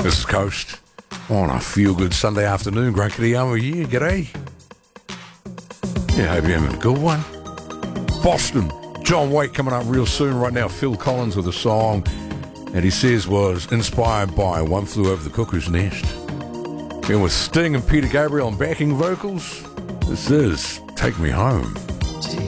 This is Coast on a feel-good Sunday afternoon. Great Kittyama here. G'day. Yeah, hope you're having a good one. Boston. John Waite coming up real soon. Right now, Phil Collins with a song that he says was inspired by One Flew Over the Cuckoo's Nest. And with Sting and Peter Gabriel on backing vocals, this is Take Me Home.